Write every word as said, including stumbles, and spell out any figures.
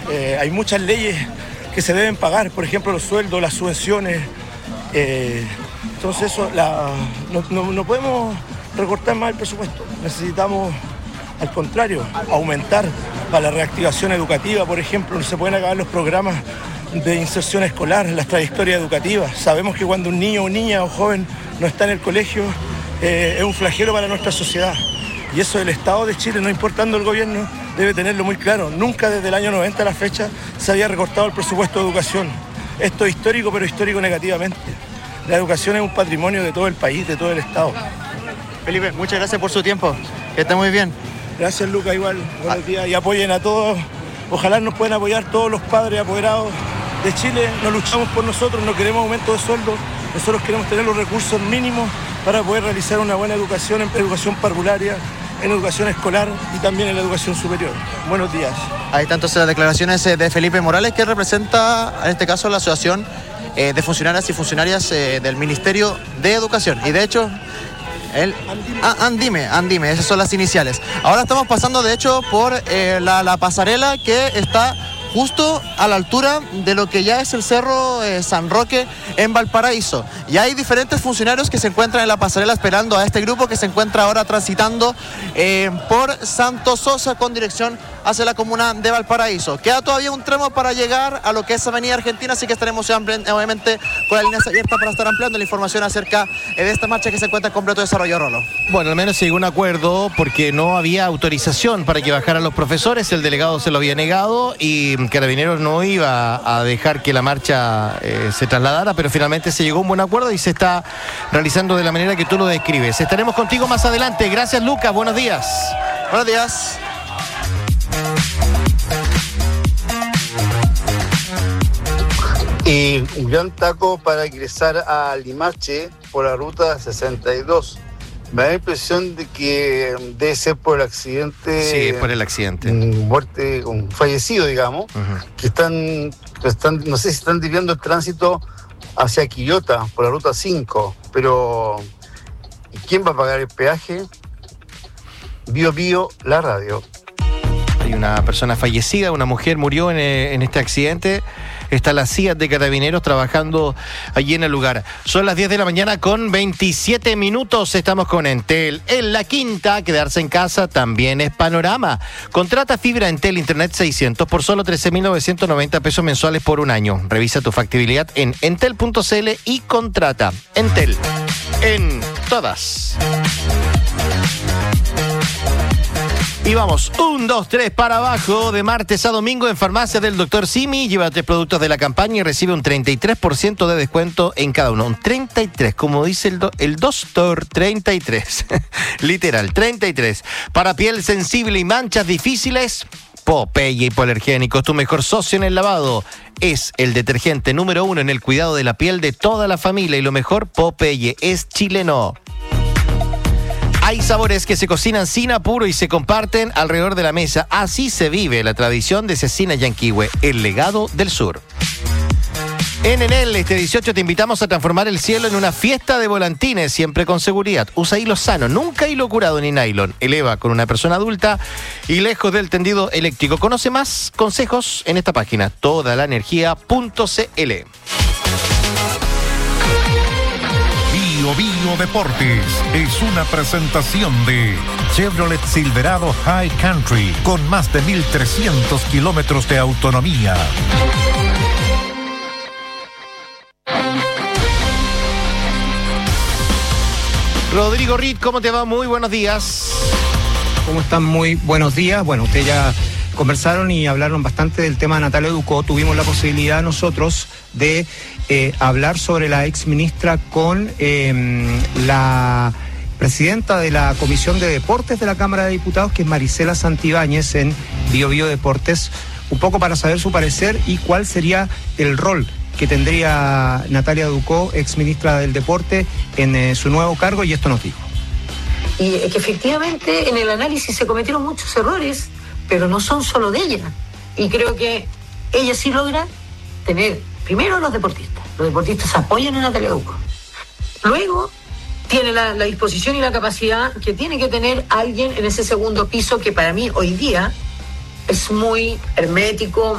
Eh, hay muchas leyes que se deben pagar, por ejemplo, los sueldos, las subvenciones. Eh, entonces, eso, la, no, no, no podemos recortar más el presupuesto. Necesitamos, al contrario, aumentar para la reactivación educativa, por ejemplo. No se pueden acabar los programas de inserción escolar, las trayectorias educativas. Sabemos que cuando un niño o niña o joven no está en el colegio, eh, es un flagelo para nuestra sociedad. Y eso el Estado de Chile, no importando el gobierno, debe tenerlo muy claro. Nunca desde el año noventa a la fecha se había recortado el presupuesto de educación. Esto es histórico, pero histórico negativamente. La educación es un patrimonio de todo el país, de todo el Estado. Felipe, muchas gracias por su tiempo. Que esté muy bien. Gracias, Luca, igual. Buenos días y apoyen a todos. Ojalá nos puedan apoyar todos los padres apoderados de Chile. No luchamos por nosotros, no queremos aumento de sueldo. Nosotros queremos tener los recursos mínimos para poder realizar una buena educación, en educación parvularia, en educación escolar y también en la educación superior. Buenos días. Ahí están entonces las declaraciones de Felipe Morales, que representa en este caso la Asociación eh, de Funcionarias y Funcionarias eh, del Ministerio de Educación. Y de hecho, el ah, Andime, Andime, esas son las iniciales. Ahora estamos pasando de hecho por eh, la, la pasarela que está justo a la altura de lo que ya es el Cerro eh, San Roque en Valparaíso. Y hay diferentes funcionarios que se encuentran en la pasarela esperando a este grupo que se encuentra ahora transitando eh, por Santo Sosa con dirección hacia la comuna de Valparaíso. Queda todavía un tramo para llegar a lo que es Avenida Argentina, así que estaremos obviamente con las líneas abiertas para estar ampliando la información acerca de esta marcha que se encuentra en completo desarrollo, Rolo. Bueno, al menos se llegó a un acuerdo porque no había autorización para que bajaran los profesores, el delegado se lo había negado y Carabineros no iba a dejar que la marcha eh, se trasladara, pero finalmente se llegó a un buen acuerdo y se está realizando de la manera que tú lo describes. Estaremos contigo más adelante. Gracias, Lucas. Buenos días. Buenos días. Y un gran taco para ingresar a Limache por la ruta sesenta y dos. Me da la impresión de que debe ser por el accidente. Sí, por el accidente. Muerte, un fallecido, digamos. Uh-huh. Que están, están, no sé si están desviando el tránsito hacia Quillota por la ruta cinco. Pero, ¿quién va a pagar el peaje? Bio Bio, la radio. Hay una persona fallecida, una mujer murió en, en este accidente. Está la C I A de Carabineros trabajando allí en el lugar. Son las diez de la mañana con veintisiete minutos. Estamos con Entel. En la quinta, quedarse en casa también es panorama. Contrata fibra Entel Internet seiscientos por solo trece mil novecientos noventa pesos mensuales por un año. Revisa tu factibilidad en entel punto c l y contrata. Entel. En todas. Y vamos, un, dos, tres para abajo, de martes a domingo en Farmacia del doctor Simi. Llévate productos de la campaña y recibe un treinta y tres por ciento de descuento en cada uno. Un treinta y tres, como dice el, do, el doctor, treinta y tres. Literal, treinta y tres. Para piel sensible y manchas difíciles, Popeye Hipoalergénicos, tu mejor socio en el lavado. Es el detergente número uno en el cuidado de la piel de toda la familia. Y lo mejor, Popeye es chileno. Hay sabores que se cocinan sin apuro y se comparten alrededor de la mesa. Así se vive la tradición de Cecina Yanquihue, el legado del sur. En Enel, este dieciocho te invitamos a transformar el cielo en una fiesta de volantines, siempre con seguridad. Usa hilo sano, nunca hilo curado ni nylon. Eleva con una persona adulta y lejos del tendido eléctrico. Conoce más consejos en esta página, toda la energía punto c l. Bio Bio Deportes es una presentación de Chevrolet Silverado High Country con más de mil trescientos kilómetros de autonomía. Rodrigo Ritt, ¿cómo te va? Muy buenos días. ¿Cómo están? Muy buenos días. Bueno, ustedes ya conversaron y hablaron bastante del tema de Natalia Ducó. Tuvimos la posibilidad nosotros de eh, hablar sobre la exministra con eh, la presidenta de la Comisión de Deportes de la Cámara de Diputados, que es Marisela Santibáñez, en Bio Bio Deportes, un poco para saber su parecer y cuál sería el rol que tendría Natalia Ducó, exministra del Deporte, en eh, su nuevo cargo, y esto nos dijo. Y que efectivamente en el análisis se cometieron muchos errores, pero no son solo de ella. Y creo que ella sí logra tener, primero, a los deportistas. Los deportistas apoyan a Natalia Ducó. Luego, tiene la, la disposición y la capacidad que tiene que tener alguien en ese segundo piso, que para mí hoy día es muy hermético,